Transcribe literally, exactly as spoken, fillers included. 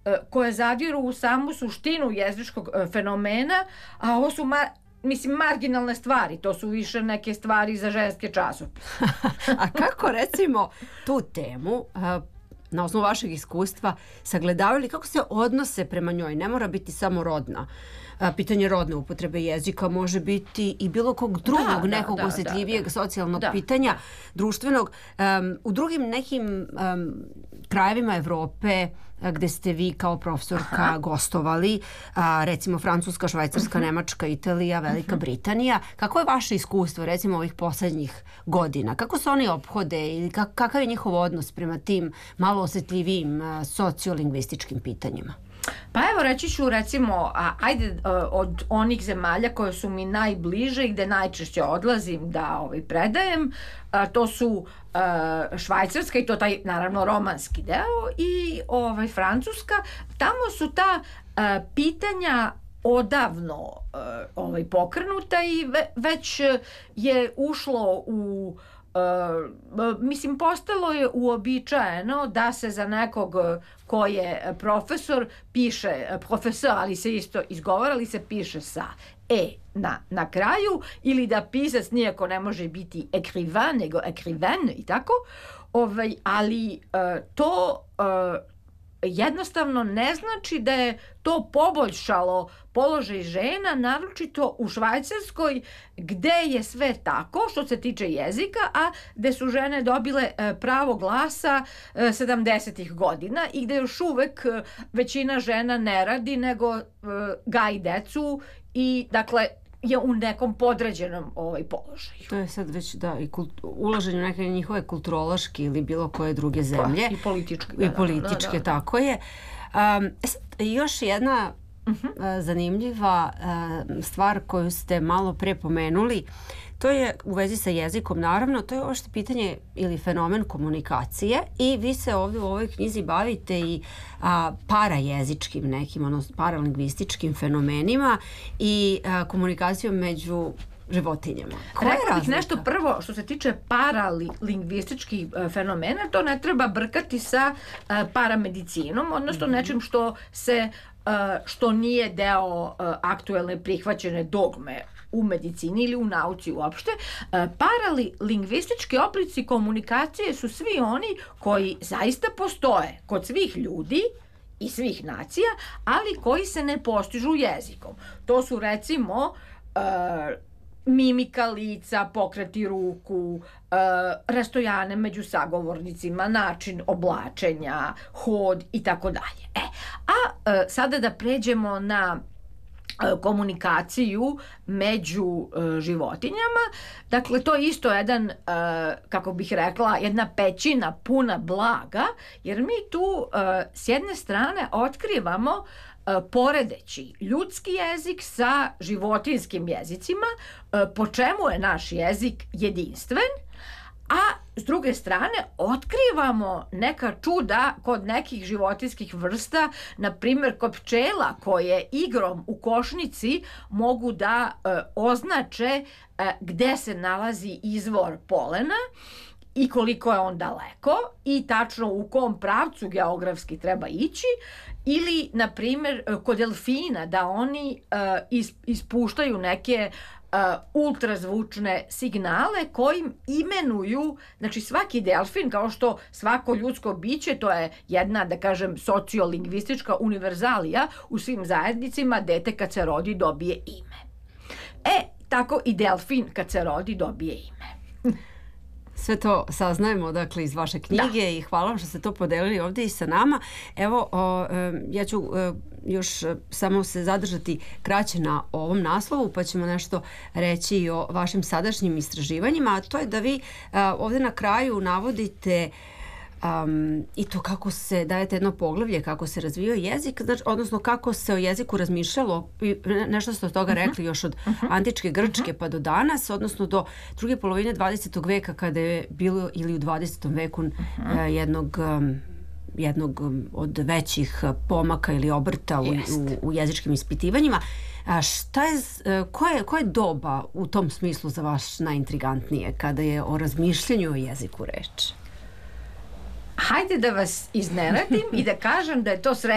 koje zadiru u samu suštinu jezičkog fenomena, a ovo su ma, mislim, marginalne stvari, to su više neke stvari za ženske časopise. A kako, recimo, tu temu na osnovu vašeg iskustva sagledavali, kako se odnose prema njoj? Ne mora biti samo rodna. Pitanje rodne upotrebe jezika može biti i bilo kog drugog, da, nekog da, osjetljivijeg da, da. socijalnog da. pitanja, društvenog. Um, u drugim nekim um, krajevima Evrope gde ste vi kao profesorka Aha. gostovali, a, recimo Francuska, Švajcarska, uh-huh. Nemačka, Italija, Velika uh-huh. Britanija. Kako je vaše iskustvo, recimo, ovih poslednjih godina? Kako se oni ophode ili kakav je njihov odnos prema tim malo osjetljivijim sociolingvističkim pitanjima? Pa evo, reći ću, recimo, a, ajde od onih zemalja koje su mi najbliže i gde najčešće odlazim da ovaj, predajem, a, to su a, Švajcarska i to taj, naravno, romanski deo i ovaj, Francuska. Tamo su ta a, pitanja odavno a, ovaj, pokrenuta i ve, već je ušlo u Uh, mislim, postalo je uobičajeno da se za nekog ko je profesor piše profesor, ali se isto izgovara, ali se piše sa e na, na kraju, ili da pisac nijako ne može biti écrivain, nego écrivaine i tako, ovaj, ali uh, to uh, jednostavno ne znači da je to poboljšalo položaj žena, naročito u Švajcarskoj, gde je sve tako što se tiče jezika, a gde su žene dobile pravo glasa sedamdesetih godina i gde još uvek većina žena ne radi, nego gaji decu i, dakle, je u nekom podređenom ovaj položaju. To je sad već, da, i kult, ulaženje u neke njihove kulturološke ili bilo koje druge zemlje. Pa, i političke. I političke, da, da, da. Tako je. Um, sad, još jedna uh-huh. uh, zanimljiva uh, stvar koju ste malo pre pomenuli, to je u vezi sa jezikom, naravno, to je ovo što pitanje ili fenomen komunikacije i vi se ovdje u ovoj knjizi bavite i a, parajezičkim nekim, odnosno paralingvističkim fenomenima i a, komunikacijom među životinjama. Rekla bih nešto prvo što se tiče paralingvističkih fenomena, to ne treba brkati sa a, paramedicinom, odnosno mm-hmm. nečim što se što nije deo aktuelne prihvaćene dogme u medicini ili u nauci uopšte. Paralingvistički oblici komunikacije su svi oni koji zaista postoje kod svih ljudi i svih nacija, ali koji se ne postižu jezikom. To su, recimo, mimika lica, pokreti ruku, rastojane među sagovornicima, način oblačenja, hod i tako dalje. E, a sada da pređemo na komunikaciju među životinjama. Dakle, to je isto jedan, kako bih rekla, jedna pećina puna blaga, jer mi tu s jedne strane otkrivamo poredeći ljudski jezik sa životinjskim jezicima, po čemu je naš jezik jedinstven, a s druge strane otkrivamo neka čuda kod nekih životinjskih vrsta, na primjer kod pčela koje igrom u košnici mogu da e, označe e, gde se nalazi izvor polena i koliko je on daleko i tačno u kom pravcu geografski treba ići, ili na primjer kod delfina da oni uh, ispuštaju neke uh, ultrazvučne signale kojim imenuju, znači svaki delfin, kao što svako ljudsko biće, to je jedna, da kažem, sociolingvistička univerzalija u svim zajednicima, dete kad se rodi dobije ime. E, tako i delfin kad se rodi dobije ime. Sve to saznajemo, dakle, iz vaše knjige da. I hvala vam što ste to podelili ovdje i sa nama. Evo, o, ja ću o, još samo se zadržati kraće na ovom naslovu, pa ćemo nešto reći i o vašim sadašnjim istraživanjima, a to je da vi a, ovdje na kraju navodite Um, i to kako se dajete jedno poglavlje, kako se razvio jezik, znači, odnosno kako se o jeziku razmišljalo, nešto ste od toga uh-huh. rekli još od uh-huh. antičke Grčke uh-huh. pa do danas, odnosno do druge polovine dvadesetog veka kada je bilo, ili u dvadesetom veku uh-huh. uh, jednog um, jednog od većih pomaka ili obrta u, u, u jezičkim ispitivanjima. A šta je, koje, koje doba u tom smislu za vas najintrigantnije kada je o razmišljanju o jeziku reč? Hajde da vas iznenadim i da kažem da je to srednje